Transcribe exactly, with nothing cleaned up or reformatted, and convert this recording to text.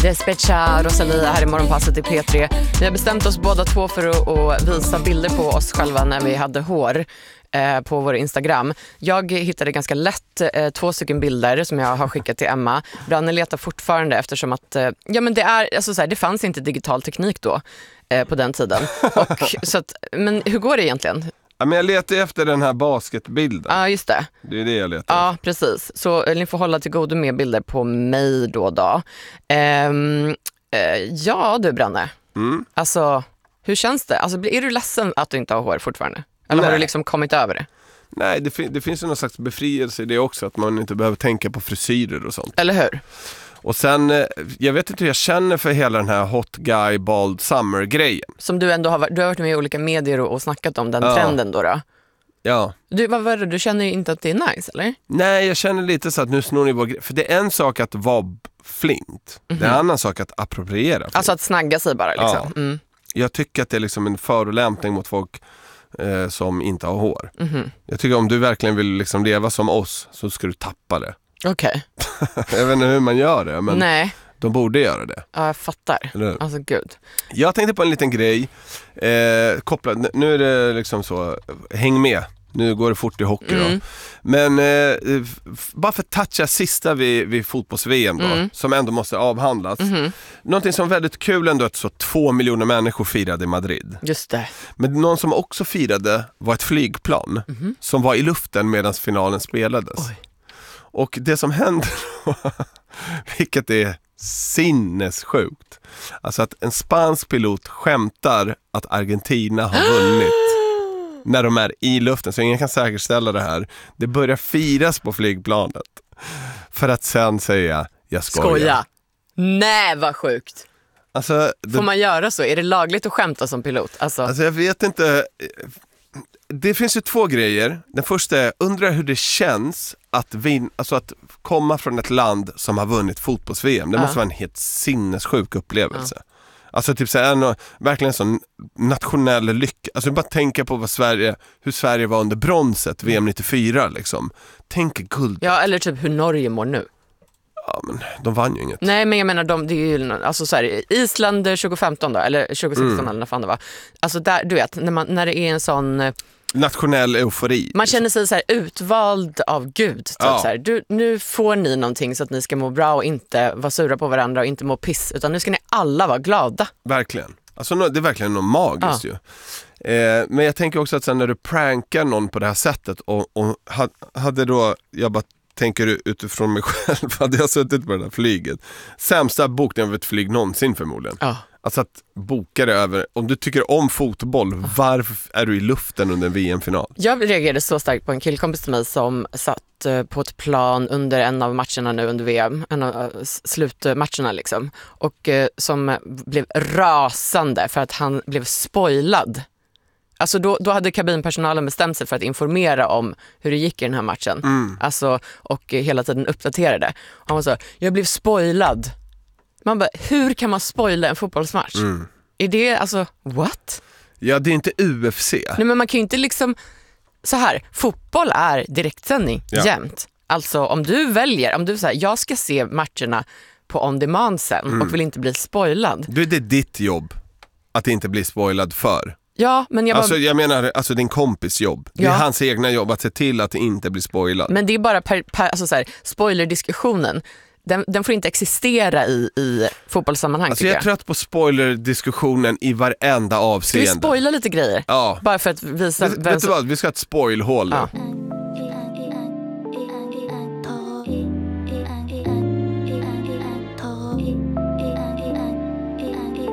Despecha, Rosalia här i Morgonpasset i P tre. Vi har bestämt oss båda två för att, att visa bilder på oss själva när vi hade hår eh, på vår Instagram. Jag hittade ganska lätt eh, två stycken bilder som jag har skickat till Emma. Branne letar fortfarande eftersom att eh, ja, men det, är, alltså, så här, det fanns inte digital teknik då eh, på den tiden. Och, så att, men hur går det egentligen? Ja, men jag letar efter den här basketbilden. Ja, ah, just det. Det är det jag letar. Ja, precis. Så ni får hålla till godo med bilder på mig då då. Ehm, eh, ja, du Branne. Mm. Alltså, hur känns det? Alltså, är du ledsen att du inte har hår fortfarande? Eller Nej. har du liksom kommit över det? Nej, det, fin- det finns ju någon slags befrielse i det också. Att man inte behöver tänka på frisyrer och sånt. Eller hur? Och sen, jag vet inte hur jag känner för hela den här hot guy bald summer-grejen. Som du ändå har, varit- du har varit med i olika medier och, och snackat om den Ja. trenden då då. Ja. Du, vad var det? Du känner ju inte att det är nice, eller? Nej, jag känner lite så att nu snor ni vår grej. För det är en sak att vara b- flint. Det är en annan sak att appropriera flint. Alltså att snagga sig bara liksom. Ja. Mm. Jag tycker att det är liksom en förolämpning mot folk eh, som inte har hår. Mhm. Jag tycker om du verkligen vill liksom leva som oss så ska du tappa det. Okej. Jag vet inte hur man gör det, men Nej, de borde göra det. ja, jag fattar. Eller hur? Alltså gud. Jag tänkte på en liten grej eh, kopplad, nu är det liksom så, häng med, nu går det fort i hockey Mm. då. Men eh, f- bara för att toucha sista vid, vid fotbolls-V M då, Mm. som ändå måste avhandlas. Mhm. Någonting som är väldigt kul ändå att så två miljoner människor firade i Madrid. Just det. Men någon som också firade var ett flygplan Mhm. som var i luften medan finalen spelades. Oj. Och det som hände då, vilket är sinnessjukt, alltså att en spansk pilot skämtar att Argentina har vunnit när de är i luften, så ingen kan säkerställa det här. Det börjar firas på flygplanet för att sen säga jag skojar. Skoja. Nej, vad sjukt. Alltså, det, Får man göra så? Är det lagligt att skämta som pilot? Alltså, alltså jag vet inte. Det finns ju två grejer. Den första är, undrar hur det känns att, vin, alltså att komma från ett land som har vunnit fotbolls-V M. Det Ja. måste vara en helt sinnessjuk upplevelse. Alltså typ så här, en, verkligen en sån nationell lycka. Alltså bara tänka på vad Sverige, hur Sverige var under bronset V M nittiofyra liksom. Tänk guld. ja, eller typ hur Norge mår nu. Ja, men de vann ju inget. Nej, men jag menar, de, det är ju alltså så här, Island tjugo femton då, eller tjugo sexton Mm. eller när fan det var. Alltså där, du vet, när, man, när det är en sån, eh, Nationell eufori. man känner sig så här utvald av Gud. Typ, Ja. så här, du, nu får ni någonting så att ni ska må bra och inte vara sura på varandra och inte må piss, utan nu ska ni alla vara glada. Verkligen. Alltså nå- det är verkligen något magiskt ju. Eh, men jag tänker också att sen när du prankar någon på det här sättet och, och ha, hade då, jag bara tänker utifrån mig själv, hade jag suttit på det här flyget. Sämsta bokningen av ett flyg någonsin förmodligen. Ja. Alltså att boka det över, om du tycker om fotboll, varför är du i luften under en V M-final? Jag reagerade så starkt på en killkompis till mig som satt eh, på ett plan under en av matcherna nu under V M, en av eh, s- slutmatcherna liksom, och eh, som blev rasande för att han blev spoilad. Alltså då, då hade kabinpersonalen bestämt sig för att informera om hur det gick i den här matchen. Mm. Alltså, och eh, hela tiden uppdaterade. Och han var så, jag blev spoilad. Man bara, hur kan man spoila en fotbollsmatch? Mm. Är det, alltså, what? Ja, det är inte U F C. Nej, men man kan ju inte liksom, så här, fotboll är direktsändning Ja. jämt. Alltså om du väljer, om du säger jag ska se matcherna på on demand sen Mm. och vill inte bli spoilad. Du, det är ditt jobb att inte bli spoilad för. Ja, men jag bara, Alltså jag menar, alltså din kompis jobb. Det är Ja. hans egna jobb att se till att det inte blir spoilad. men det är bara per, per, alltså så här, spoilerdiskussionen. Den, den får inte existera i, i fotbollssammanhang, Alltså tycker jag är jag. trött på spoilerdiskussionen i varenda Ska vi avseende. spoila lite grejer? Ja. Bara för att visa Vet, vem vet du som... vad, vi ska ha ett spoilhål nu. Ja.